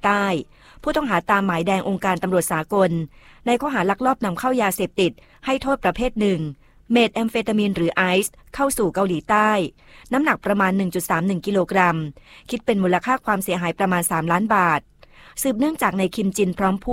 ใต้ผู้ต้องหาตามหมายแดงองค์การตำรวจสากลในข้อหาลักลอบนำเข้ายาเสพติดให้โทษประเภทหนึ่งเมทแอมเฟตามีนหรือไอซ์เข้าสู่เกาหลีใต้น้ำหนักประมาณ 1.31 กิโลกรัมคิดเป็นมูลค่าความเสียหายประมาณ3 ล้านบาทสืบเนื่องจากในคิมจินพร้อม